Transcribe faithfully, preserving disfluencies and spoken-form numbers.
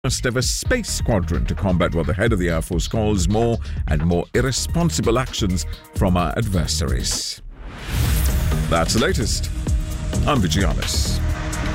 first ever space squadron to combat what the head of the Air Force calls more and more irresponsible actions from our adversaries. That's the latest. I'm Vigianis.